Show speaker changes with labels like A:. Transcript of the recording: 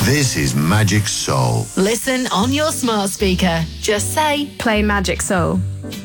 A: This is Magic Soul.
B: Listen on your smart speaker. Just say,
C: Play Magic Soul.